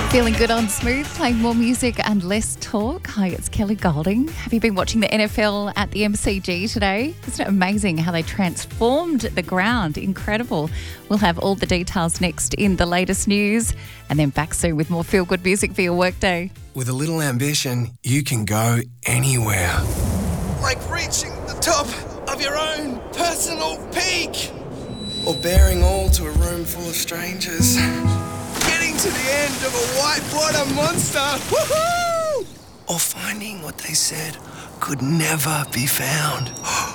Feeling good on Smooth, playing more music and less talk. Hi, it's Kelly Golding. Have you been watching the NFL at the MCG today? Isn't it amazing how they transformed the ground? Incredible. We'll have all the details next in the latest news, and then back soon with more feel-good music for your workday. With a little ambition, you can go anywhere. Like reaching the top of your own personal peak. Or bearing all to a room full of strangers. Getting to the end of a whitewater monster. Woohoo! Or finding what they said could never be found.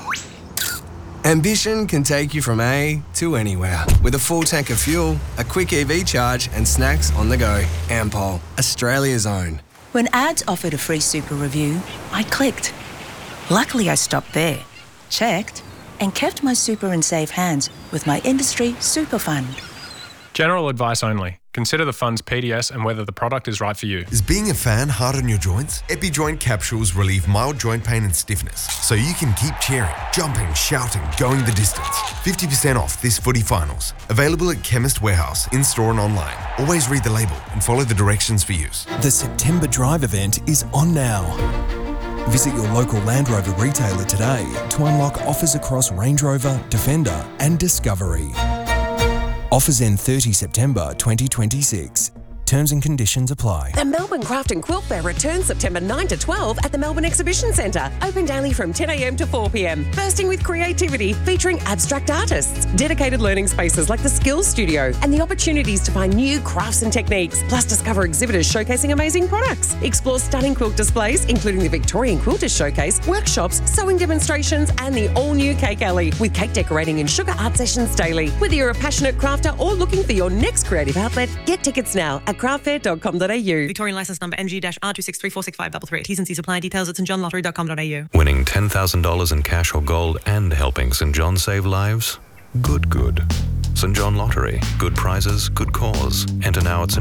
Ambition can take you from A to anywhere. With a full tank of fuel, a quick EV charge, and snacks on the go. Ampol, Australia's own. When ads offered a free super review, I clicked. Luckily, I stopped there, checked, and kept my super in safe hands with my industry super fund. General advice only. Consider the fund's PDS and whether the product is right for you. Is being a fan hard on your joints? EpiJoint capsules relieve mild joint pain and stiffness, so you can keep cheering, jumping, shouting, going the distance. 50% off this footy finals. Available at Chemist Warehouse, in-store and online. Always read the label and follow the directions for use. The September Drive event is on now. Visit your local Land Rover retailer today to unlock offers across Range Rover, Defender and Discovery. Offers end 30 September 2026. Terms and conditions apply. The Melbourne Craft and Quilt Fair returns September 9 to 12 at the Melbourne Exhibition Centre. Open daily from 10 a.m. to 4 p.m. Bursting with creativity, featuring abstract artists, dedicated learning spaces like the Skills Studio, and the opportunities to find new crafts and techniques. Plus, discover exhibitors showcasing amazing products. Explore stunning quilt displays, including the Victorian Quilters Showcase, workshops, sewing demonstrations, and the all-new Cake Alley, with cake decorating and sugar art sessions daily. Whether you're a passionate crafter or looking for your next creative outlet, get tickets now at craftfair.com.au. Victorian licence number MG-R26346533. T's and C's apply. Details at stjohnlottery.com.au. Winning $10,000 in cash or gold and helping St John save lives? Good. St John Lottery. Good prizes, good cause. Enter now at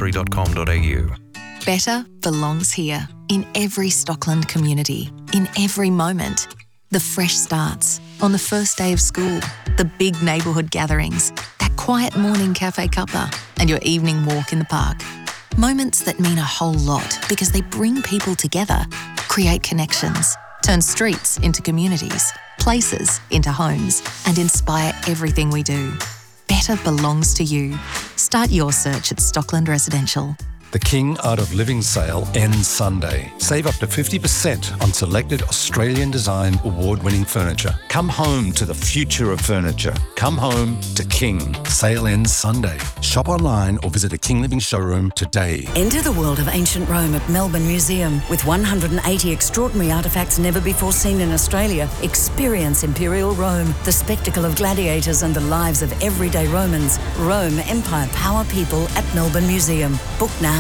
stjohnlottery.com.au. Better belongs here, in every Stockland community, in every moment. The fresh starts, on the first day of school, the big neighbourhood gatherings, that quiet morning cafe cuppa, and your evening walk in the park. Moments that mean a whole lot because they bring people together, create connections, turn streets into communities, places into homes, and inspire everything we do. Better belongs to you. Start your search at Stockland Residential. The King Art of Living sale ends Sunday. Save up to 50% on selected Australian Design award-winning furniture. Come home to the future of furniture. Come home to King. Sale ends Sunday. Shop online or visit a King Living showroom today. Enter the world of ancient Rome at Melbourne Museum. With 180 extraordinary artefacts never before seen in Australia, experience Imperial Rome, the spectacle of gladiators and the lives of everyday Romans. Rome, Empire, Power, People at Melbourne Museum. Book now.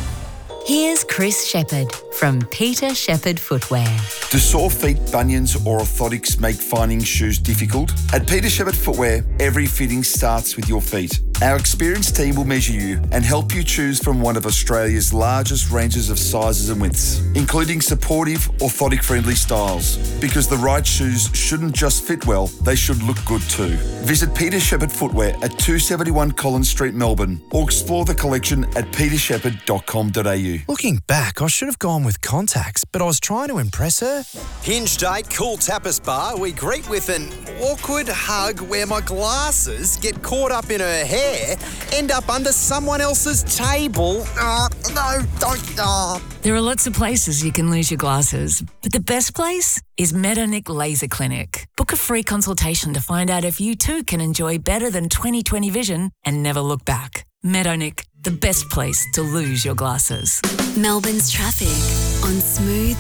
Here's Chris Shepherd from Peter Shepherd Footwear. Do sore feet, bunions or orthotics make finding shoes difficult? At Peter Shepherd Footwear, every fitting starts with your feet. Our experienced team will measure you and help you choose from one of Australia's largest ranges of sizes and widths, including supportive, orthotic-friendly styles. Because the right shoes shouldn't just fit well, they should look good too. Visit Peter Shepherd Footwear at 271 Collins Street, Melbourne, or explore the collection at petershepherd.com.au. Looking back, I should have gone with contacts, but I was trying to impress her. Hinge Date Cool Tapas Bar, we greet with an awkward hug where my glasses get caught up in her hair, end up under someone else's table. No, don't. There are lots of places you can lose your glasses, but the best place is Medonic Laser Clinic. Book a free consultation to find out if you too can enjoy better than 20/20 vision and never look back. Medonic, the best place to lose your glasses. Melbourne's traffic on Smooth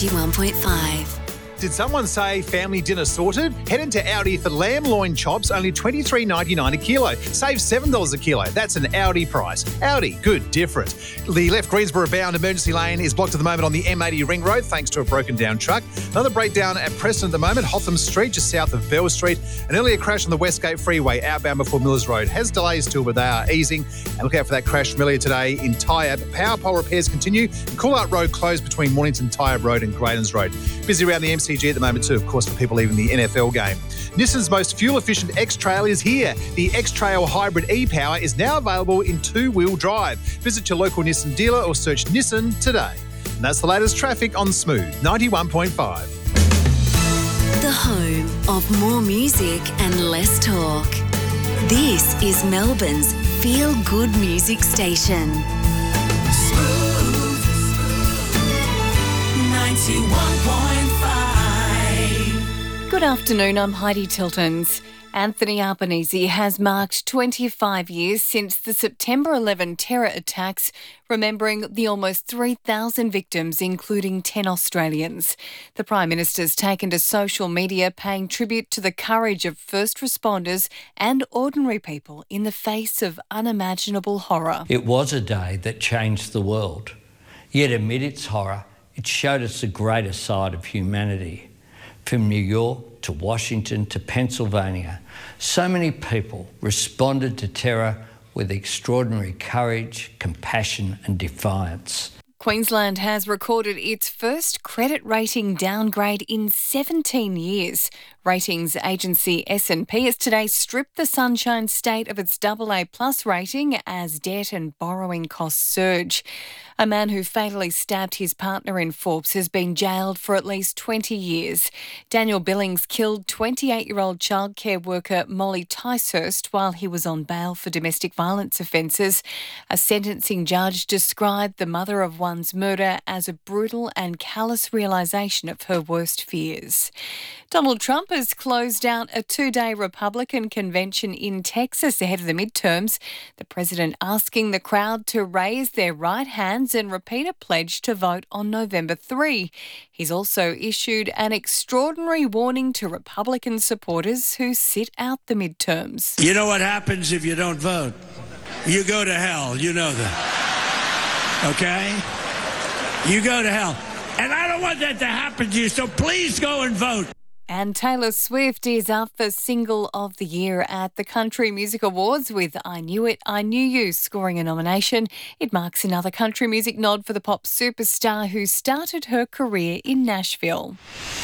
91.5. Did someone say family dinner sorted? Head into Audi for lamb loin chops, only $23.99 a kilo. Save $7 a kilo. That's an Audi price. Audi, good, different. The left Greensboro bound emergency lane is blocked at the moment on the M80 Ring Road thanks to a broken down truck. Another breakdown at Preston at the moment, Hotham Street, just south of Bell Street. An earlier crash on the Westgate Freeway outbound before Millers Road has delays still, but they are easing. And look out for that crash from earlier today in Tyab. Power pole repairs continue. Cool Out Road closed between Mornington Tyab Road and Graydons Road. Busy around the MCG MCG at the moment too, of course, for people leaving the NFL game. Nissan's most fuel-efficient X-Trail is here. The X-Trail Hybrid e-Power is now available in two-wheel drive. Visit your local Nissan dealer or search Nissan today. And that's the latest traffic on Smooth 91.5. The home of more music and less talk. This is Melbourne's feel-good music station. Smooth 91.5. Good afternoon, I'm Heidi Tiltons. Anthony Albanese has marked 25 years since the September 11 terror attacks, remembering the almost 3,000 victims, including 10 Australians. The Prime Minister's taken to social media, paying tribute to the courage of first responders and ordinary people in the face of unimaginable horror. It was a day that changed the world. Yet amid its horror, it showed us the greater side of humanity. From New York to Washington to Pennsylvania, so many people responded to terror with extraordinary courage, compassion and defiance. Queensland has recorded its first credit rating downgrade in 17 years. Ratings agency S&P has today stripped the Sunshine State of its AA+ rating as debt and borrowing costs surge. A man who fatally stabbed his partner in Forbes has been jailed for at least 20 years. Daniel Billings killed 28-year-old childcare worker Molly Ticehurst while he was on bail for domestic violence offences. A sentencing judge described the mother of one's murder as a brutal and callous realisation of her worst fears. Donald Trump has closed out a two-day Republican convention in Texas ahead of the midterms. The president asking the crowd to raise their right hands and repeat a pledge to vote on November 3. He's also issued an extraordinary warning to Republican supporters who sit out the midterms. You know what happens if you don't vote? You go to hell. You know that. Okay? You go to hell. And I don't want that to happen to you, so please go and vote. And Taylor Swift is up for Single of the Year at the Country Music Awards with I Knew It, I Knew You scoring a nomination. It marks another country music nod for the pop superstar who started her career in Nashville.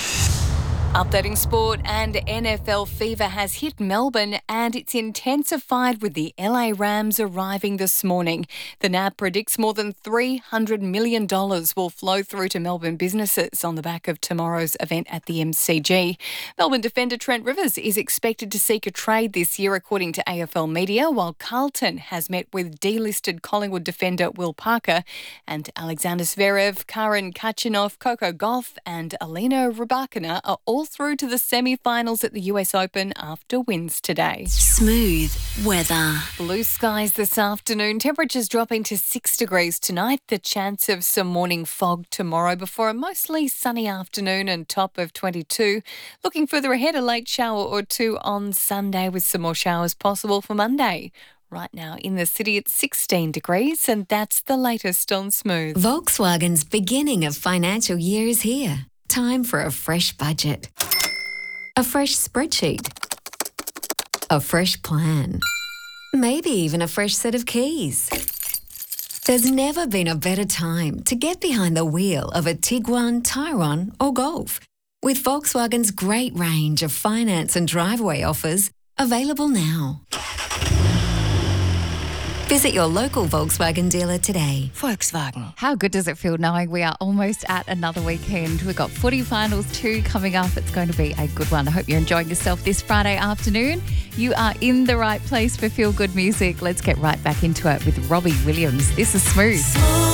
Updating sport, and NFL fever has hit Melbourne and it's intensified with the LA Rams arriving this morning. The NAB predicts more than $300 million will flow through to Melbourne businesses on the back of tomorrow's event at the MCG. Melbourne defender Trent Rivers is expected to seek a trade this year, according to AFL Media, while Carlton has met with delisted Collingwood defender Will Parker, and Alexander Zverev, Karen Khachanov, Coco Gauff and Alina Rybakina are all through to the semi-finals at the US Open after wins today. Smooth weather. Blue skies this afternoon. Temperatures dropping to 6 degrees tonight. The chance of some morning fog tomorrow before a mostly sunny afternoon and top of 22. Looking further ahead, a late shower or two on Sunday with some more showers possible for Monday. Right now in the city it's 16 degrees and that's the latest on Smooth. Volkswagen's beginning of financial year is here. Time for a fresh budget, a fresh spreadsheet, a fresh plan, maybe even a fresh set of keys. There's never been a better time to get behind the wheel of a Tiguan, Tyrone or Golf, with Volkswagen's great range of finance and driveway offers available now. Visit your local Volkswagen dealer today. Volkswagen. How good does it feel knowing we are almost at another weekend? We've got footy finals 2 coming up. It's going to be a good one. I hope you're enjoying yourself this Friday afternoon. You are in the right place for feel-good music. Let's get right back into it with Robbie Williams. This is Smooth.